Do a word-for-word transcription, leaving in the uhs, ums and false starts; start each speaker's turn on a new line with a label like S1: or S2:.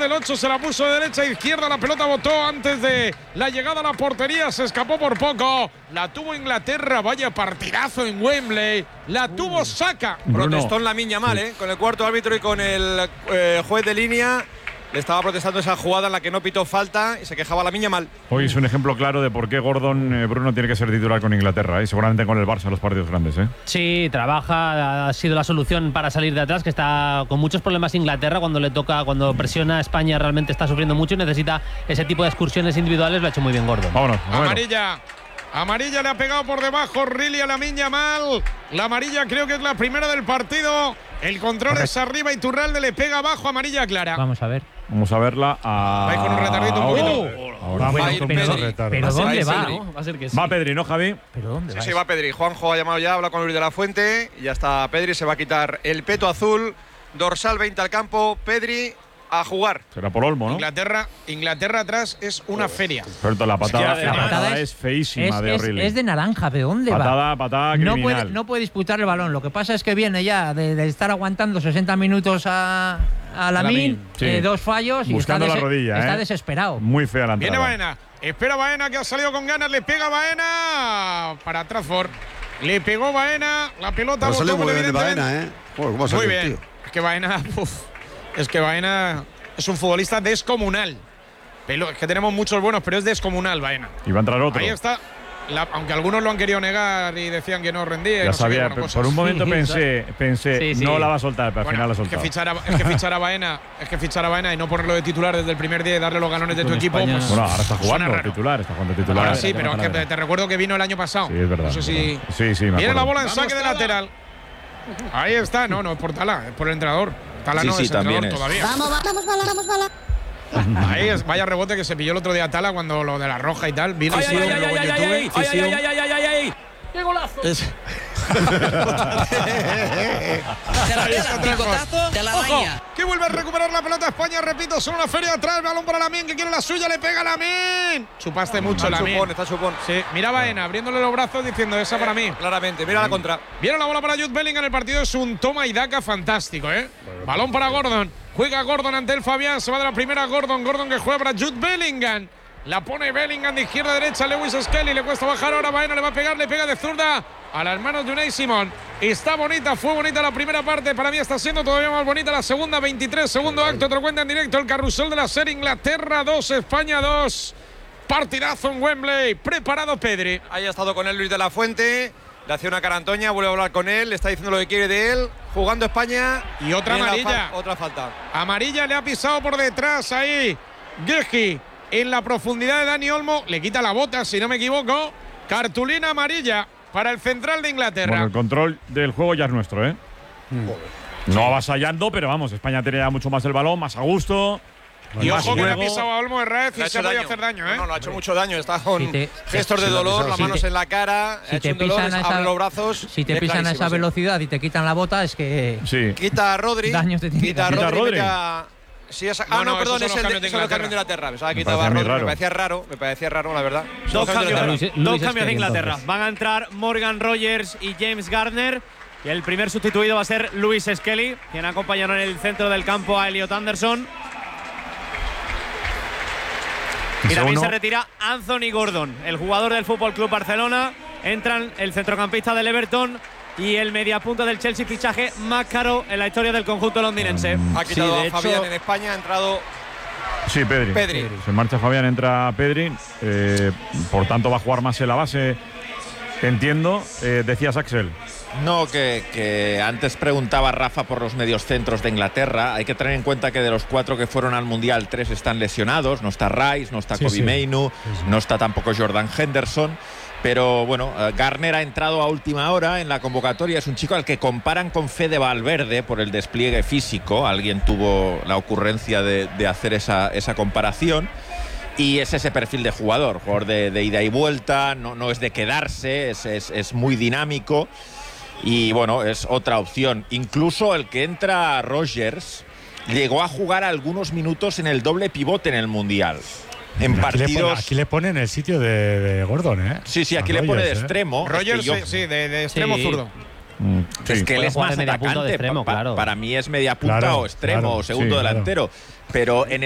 S1: del ocho se la puso de derecha a izquierda. La pelota botó antes de la llegada a la portería. Se escapó por poco. La tuvo Inglaterra. Vaya partidazo en Wembley. La tuvo Saka.
S2: Protestó en Lamine Yamal, ¿eh? Con el cuarto árbitro y con el eh, juez de línea. Le estaba protestando esa jugada en la que no pitó falta y se quejaba Lamine Yamal.
S3: Hoy es un ejemplo claro de por qué Gordon eh, Bruno tiene que ser titular con Inglaterra y ¿eh? seguramente con el Barça en los partidos grandes. ¿eh?
S4: Sí, trabaja, ha sido la solución para salir de atrás, que está con muchos problemas Inglaterra cuando le toca, cuando presiona a España realmente está sufriendo mucho y necesita ese tipo de excursiones individuales. Lo ha hecho muy bien Gordon.
S3: Vámonos. Bueno.
S1: Amarilla. Amarilla le ha pegado por debajo Riley a Lamine Yamal. La amarilla creo que es la primera del partido. El control
S4: Correcto.
S1: es arriba y Turralde le pega abajo, amarilla clara.
S4: Vamos a ver.
S3: Vamos a verla. A...
S1: Va con un retardito un poquito.
S3: Ahora. Ahora.
S2: Va a ir
S5: con
S2: Pedri.
S5: mucho retardo.
S4: Pero
S2: Va a ser
S4: ¿dónde va?
S2: Pedri.
S4: ¿No? Va a ser que sí.
S3: Va Pedri, ¿no, Javi?
S4: ¿Pero dónde
S2: Sí,
S4: va?
S2: sí, va Pedri. Juanjo ha llamado ya, habla con Luis de la Fuente. Y ya está Pedri, se va a quitar el peto azul. Dorsal veinte al campo. Pedri a jugar.
S3: Será por Olmo, ¿no?
S1: Inglaterra, Inglaterra atrás es una feria.
S3: Pero la patada,
S4: Es que
S3: la
S4: la
S3: patada
S4: patada
S3: es, feísima
S6: Es,
S3: de
S6: es-
S3: O'Reilly.
S6: es de naranja, ¿de dónde
S3: patada,
S6: va?
S3: patada
S6: No
S3: criminal.
S6: puede, no puede disputar el balón. Lo que pasa es que viene ya de, de estar aguantando sesenta minutos a, a Lamine,
S3: Sí.
S6: eh, dos fallos
S3: Buscando
S6: y está,
S3: la rodilla,
S6: está
S3: ¿eh?
S6: desesperado.
S3: Muy fea la entrada.
S1: Viene Baena. Espera Baena, que ha salido con ganas. Le pega Baena para Trafford. Le pegó Baena. La pelota
S7: No salió
S1: botó,
S7: muy bien de
S1: evidentemente.
S7: Baena, ¿eh? Joder, ¿cómo ha
S1: Muy
S7: salido,
S1: bien.
S7: tío?
S1: Es que Baena, uf, es que Baena es un futbolista descomunal. Pero es que tenemos muchos buenos, pero es descomunal Baena.
S3: Y va a entrar otro.
S1: Ahí está. La- aunque algunos lo han querido negar y decían que no rendía. y
S3: Ya
S1: no sé qué,
S3: sabía,
S1: bueno,
S3: pe-
S1: cosas.
S3: por un momento
S4: Sí,
S3: pensé, pensé
S4: Sí, sí.
S3: no la va a soltar, pero al
S1: Bueno,
S3: final la ha
S1: es que
S3: soltado.
S1: fichar a, es que fichar a Baena, es que fichar a Baena y no ponerlo de titular desde el primer día y darle los galones de tu
S5: Con
S1: equipo.
S5: España-
S1: Pues,
S3: Bueno, ahora está
S1: suena
S3: jugando
S1: raro.
S3: titular, está jugando titular.
S1: Ahora sí, pero es que te, te recuerdo que vino el año pasado.
S3: Sí, es verdad.
S1: No sé
S3: es
S1: si.
S3: verdad. Sí, sí, me
S1: Viene la
S3: acuerdo.
S1: bola en saque de lateral. Ahí está, no, no es por Tala, es por el entrenador. Tala
S2: Sí,
S1: no
S2: sí,
S1: es entrenador
S2: también es.
S1: todavía.
S8: Vamos, vamos, bala, vamos, bala.
S1: Ahí es, vaya rebote que se pilló el otro día Tala cuando lo de la roja y tal. Vino
S2: Ay,
S1: y
S2: ay,
S1: luego
S2: ay,
S1: en
S2: ay, ay,
S1: YouTube.
S2: ay, ay, ay, ay, ay, ay, ay, ay.
S4: ¡Qué golazo!
S1: Es-
S8: Te la queda, picotazo, te la
S1: ¡Ojo!
S8: daña.
S1: Que vuelve a recuperar la pelota España, repito, son una feria atrás, balón para Lamine, que quiere la suya, le pega Lamine. Chupaste mucho,
S2: Está
S1: Lamine.
S2: chupón, está chupón.
S1: Sí, mira Baena, abriéndole los brazos diciendo esa para mí.
S2: Claramente, mira la contra.
S1: Viene la bola para Jude Bellingham, el partido es un toma y daca fantástico, ¿eh? Balón para Gordon, juega Gordon ante el Fabián, se va de la primera Gordon, Gordon que juega para Jude Bellingham. La pone Bellingham de izquierda a derecha, Lewis Skelly, le cuesta bajar ahora, Baena le va a pegar, le pega de zurda a las manos de Unai Simón. Está bonita, fue bonita la primera parte, para mí está siendo todavía más bonita la segunda, veintitrés, segundo acto, otro cuenta en directo, el carrusel de la serie, Inglaterra dos, España dos. Partidazo en Wembley, preparado Pedri.
S2: Ahí ha estado con él Luis de la Fuente. Le hace una cara a Antoña, vuelve a hablar con él, le está diciendo lo que quiere de él. Jugando España.
S1: Y otra
S2: Viene la
S1: amarilla.
S2: fal- otra falta.
S1: Amarilla le ha pisado por detrás ahí. Geji en la profundidad de Dani Olmo. Le quita la bota, si no me equivoco. Cartulina amarilla para el central de Inglaterra.
S3: Bueno, el control del juego ya es nuestro, ¿eh? No avasallando, pero vamos, España tenía mucho más el balón, más a gusto.
S1: y
S3: más
S1: ojo que le ha
S3: juego.
S1: pisado a Olmo Herrez
S2: Le ha
S1: y se ha
S2: hecho
S1: podido hacer daño, ¿eh?
S2: No, no, le ha hecho mucho daño. Está con
S6: Si te-
S2: gestos de
S7: si lo ha
S2: dolor,
S7: pisado,
S2: las
S7: sí.
S2: manos
S6: Si te-
S2: en la cara.
S6: si
S2: ha
S6: te
S2: hecho un dolor,
S6: pisan a esa-
S2: abre los brazos.
S6: Si te
S2: es
S6: pisan a esa
S2: clarísimo, sí.
S6: velocidad y te quitan la bota, es que.
S3: Sí.
S2: Quita a Rodri.
S6: Daños te tiene que
S2: Quita a
S3: dar.
S2: Rodri.
S3: Quita a Rodri.
S2: mete a- Sí, esa-
S1: No,
S2: ah, no,
S1: no,
S2: perdón,
S1: esos
S2: es
S1: son
S2: el
S1: los
S2: de,
S1: cambios de
S2: son los cambios de
S1: Inglaterra.
S2: Inglaterra. Pensaba que
S3: Me
S2: quitaba a
S3: parecía muy
S2: Rodri. Me
S3: raro.
S2: parecía raro, me parecía raro, la verdad. Son
S5: Dos
S2: los cambios de
S5: cambios,
S2: Inglaterra.
S4: Luis-
S5: dos
S4: Luis
S5: cambios de
S4: Skelly,
S5: Inglaterra.
S4: entonces.
S5: Van a entrar Morgan Rogers y James Garner. Y el primer sustituido va a ser Lewis Skelly, quien acompañaron en el centro del campo a Elliot Anderson. Y también
S3: uno.
S5: se retira Anthony Gordon, el jugador del Fútbol Club Barcelona. Entran el centrocampista del Everton y el mediapunta del Chelsea, fichaje más caro en la historia del conjunto londinense.
S2: Ha quitado
S5: Sí,
S2: a
S5: de
S2: Fabián
S5: hecho-
S2: en España, ha entrado
S3: Sí, Pedri.
S2: Pedri.
S3: Se marcha Fabián, entra Pedri. eh, por tanto, va a jugar más en la base. Entiendo. Eh, decías, Axel.
S9: No, que, que antes preguntaba Rafa por los mediocentros de Inglaterra. Hay que tener en cuenta que de los cuatro que fueron al Mundial, tres están lesionados. No está Rice, no está
S5: Sí,
S9: Kobe
S5: sí.
S9: Mainu, no está tampoco Jordan Henderson. Pero bueno, eh, Garner ha entrado a última hora en la convocatoria. Es un chico al que comparan con Fede Valverde por el despliegue físico. Alguien tuvo la ocurrencia de, de hacer esa, esa comparación. Y es ese perfil de jugador, jugador de, de ida y vuelta, no, no es de quedarse, es, es, es muy dinámico. Y bueno, es otra opción. Incluso el que entra Rogers llegó a jugar algunos minutos en el doble pivote en el Mundial. En
S10: Aquí le,
S9: partidos.
S10: pone, aquí le pone en el sitio de, de Gordon, ¿eh?
S9: Sí, sí, aquí
S10: A
S9: le pone de
S10: Rogers, ¿eh?
S9: extremo. Es que
S1: Rogers,
S9: yo-
S1: sí, sí, de, de extremo
S4: Sí.
S1: zurdo.
S3: Mm,
S9: Es
S3: sí.
S9: que él
S4: Puede
S9: es
S4: jugar
S9: más
S4: de media punta o de
S9: atacante.
S4: extremo,
S9: Pa- pa-
S4: claro.
S9: Para mí es media punta
S10: Claro,
S9: o extremo
S10: claro,
S9: o segundo
S10: sí, claro.
S9: delantero. Pero en